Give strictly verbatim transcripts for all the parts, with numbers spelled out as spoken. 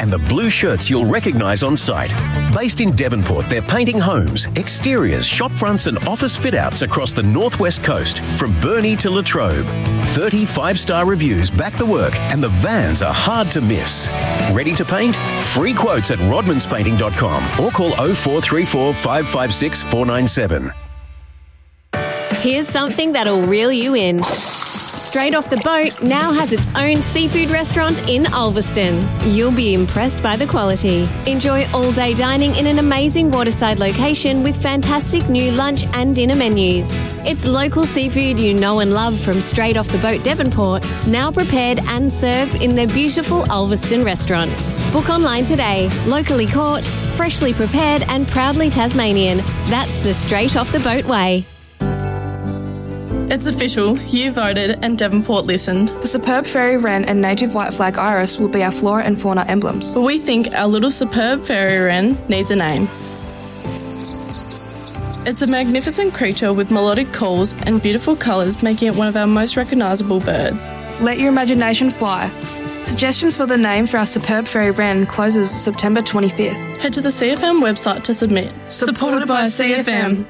and the blue shirts you'll recognise on site. Based in Devonport, they're painting homes, exteriors, shop fronts and office fit-outs across the northwest coast, from Burnie to Latrobe. thirty five-star reviews back the work, and the vans are hard to miss. Ready to paint? Free quotes at rodmans painting dot com or call oh four three four, five five six, four nine seven. Here's something that'll reel you in. Straight Off the Boat now has its own seafood restaurant in Ulverston. You'll be impressed by the quality. Enjoy all-day dining in an amazing waterside location with fantastic new lunch and dinner menus. It's local seafood you know and love from Straight Off the Boat Devonport, now prepared and served in their beautiful Ulverston restaurant. Book online today. Locally caught, freshly prepared and proudly Tasmanian. That's the Straight Off the Boat way. It's official, you voted and Devonport listened. The superb fairy wren and native white flag iris will be our flora and fauna emblems. But we think our little superb fairy wren needs a name. It's a magnificent creature with melodic calls and beautiful colours, making it one of our most recognisable birds. Let your imagination fly. Suggestions for the name for our superb fairy wren closes September twenty-fifth. Head to the C F M website to submit. Supported by C F M.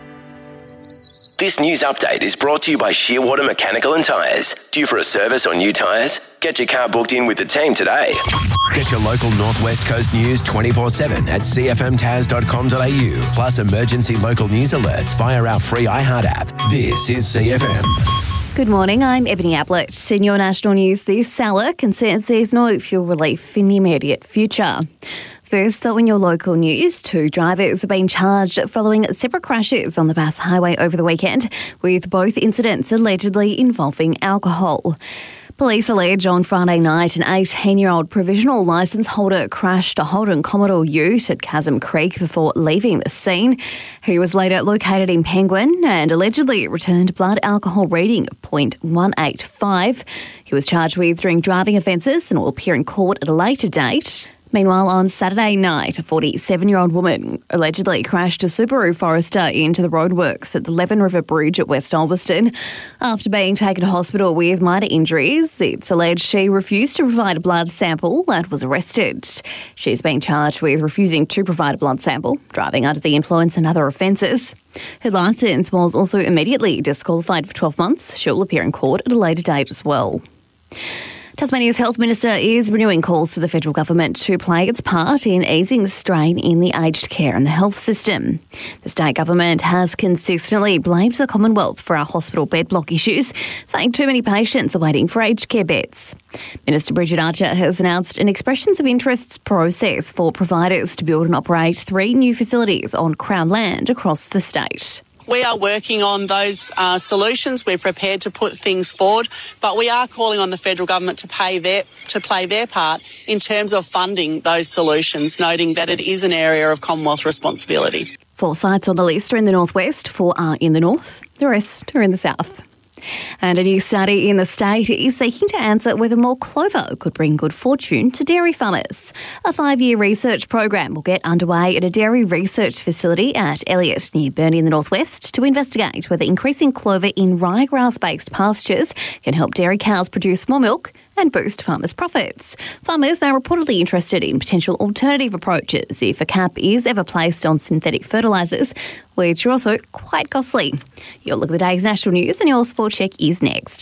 This news update is brought to you by Shearwater Mechanical and Tyres. Due for a service or new tyres? Get your car booked in with the team today. Get your local Northwest Coast news twenty-four seven at c f m taz dot com dot a u, plus emergency local news alerts via our free iHeart app. This is C F M. Good morning, I'm Ebony Ablett. In your national news this hour, concerns there's no fuel relief in the immediate future. First, though, in your local news, two drivers have been charged following separate crashes on the Bass Highway over the weekend, with both incidents allegedly involving alcohol. Police allege on Friday night an eighteen-year-old provisional licence holder crashed a Holden Commodore ute at Chasm Creek before leaving the scene. He was later located in Penguin and allegedly returned blood alcohol reading of point one eight five. He was charged with drink driving offences and will appear in court at a later date. Meanwhile, on Saturday night, a forty-seven-year-old woman allegedly crashed a Subaru Forester into the roadworks at the Leven River Bridge at West Ulverston. After being taken to hospital with minor injuries, it's alleged she refused to provide a blood sample and was arrested. She's been charged with refusing to provide a blood sample, driving under the influence and other offences. Her licence was also immediately disqualified for twelve months. She'll appear in court at a later date as well. Tasmania's Health Minister is renewing calls for the federal government to play its part in easing the strain in the aged care and the health system. The state government has consistently blamed the Commonwealth for our hospital bed block issues, saying too many patients are waiting for aged care beds. Minister Bridget Archer has announced an expressions of interests process for providers to build and operate three new facilities on Crown land across the state. We are working on those uh, solutions. We're prepared to put things forward, but we are calling on the federal government to pay their to play their part in terms of funding those solutions, noting that it is an area of Commonwealth responsibility. Four sites on the list are in the northwest, four are in the north, the rest are in the south. And a new study in the state is seeking to answer whether more clover could bring good fortune to dairy farmers. A five-year research program will get underway at a dairy research facility at Elliott near Burnie in the northwest to investigate whether increasing clover in ryegrass-based pastures can help dairy cows produce more milk and boost farmers' profits. Farmers are reportedly interested in potential alternative approaches if a cap is ever placed on synthetic fertilisers, which are also quite costly. Your look at the day's national news and your sport check is next.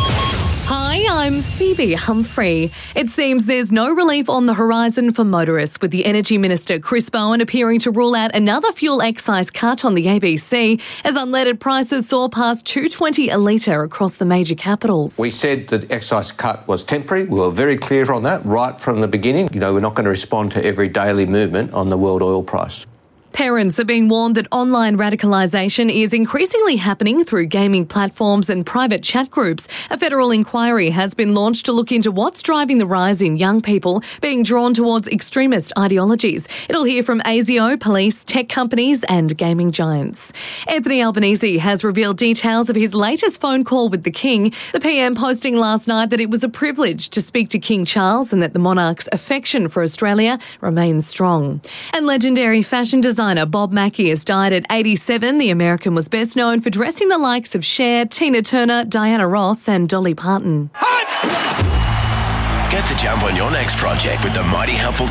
Hi, I'm Phoebe Humphrey. It seems there's no relief on the horizon for motorists, with the Energy Minister Chris Bowen appearing to rule out another fuel excise cut on the A B C as unleaded prices soar past two dollars twenty a litre across the major capitals. We said that the excise cut was temporary. We were very clear on that right from the beginning. You know, we're not going to respond to every daily movement on the world oil price. Parents are being warned that online radicalisation is increasingly happening through gaming platforms and private chat groups. A federal inquiry has been launched to look into what's driving the rise in young people being drawn towards extremist ideologies. It'll hear from A S I O, police, tech companies and gaming giants. Anthony Albanese has revealed details of his latest phone call with the King, the P M posting last night that it was a privilege to speak to King Charles and that the monarch's affection for Australia remains strong. And legendary fashion designer Bob Mackie has died at eighty-seven. The American was best known for dressing the likes of Cher, Tina Turner, Diana Ross and Dolly Parton. Get the jump on your next project with the Mighty Helpful